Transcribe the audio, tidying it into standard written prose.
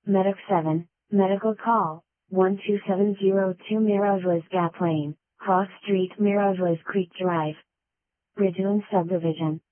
Medic 7, Medical Call, 12702 Mirrorless Gap Lane, Cross Street Mirrorless Creek Drive. Ridgeland Subdivision.